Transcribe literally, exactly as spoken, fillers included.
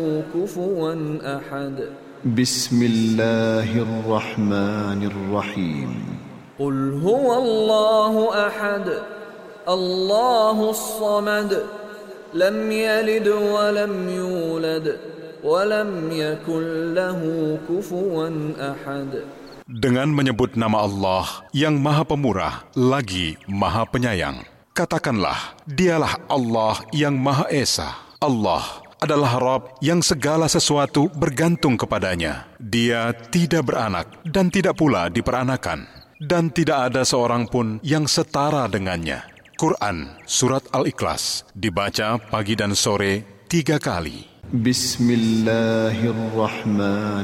كفوا أحد بسم الله الرحمن الرحيم قل هو الله أحد الله الصمد لم يلد ولم يولد ولم يكن له كفوا أحد. Dengan menyebut nama Allah yang Maha Pemurah lagi Maha Penyayang, katakanlah, dialah Allah yang Maha Esa. Allah adalah Rabb yang segala sesuatu bergantung kepadanya. Dia tidak beranak dan tidak pula diperanakan, dan tidak ada seorang pun yang setara dengannya. Quran Surat Al-Ikhlas dibaca pagi dan sore tiga kali. Bismillahirrahmanirrahim.